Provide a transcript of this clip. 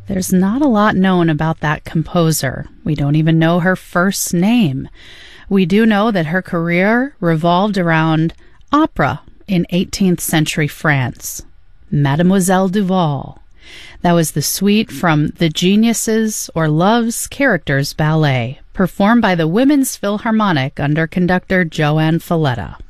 There's not a lot known about that composer. We don't even know her first name. We do know that her career revolved around opera in 18th century France. Mademoiselle Duval. That was the suite from The Geniuses or Love's Characters Ballet, performed by the Women's Philharmonic under conductor Joan Falletta.